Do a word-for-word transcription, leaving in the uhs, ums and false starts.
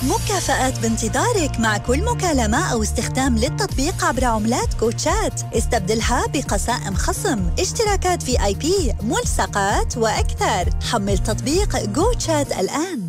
مكافآت بانتظارك مع كل مكالمة أو استخدام للتطبيق عبر عملات جوتشات. استبدلها بقسائم خصم، اشتراكات في آي بي، ملصقات وأكثر. حمل تطبيق جوتشات الآن.